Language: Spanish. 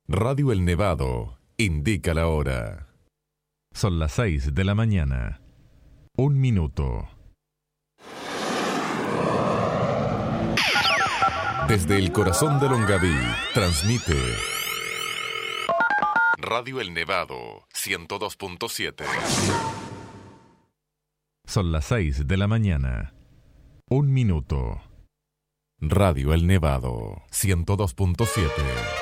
Radio El Nevado indica la hora. Son las 6 de la mañana. 1 minuto. Desde el corazón de Longaví, transmite Radio El Nevado 102.7. Son las 6 de la mañana. 1 minuto. Radio El Nevado 102.7.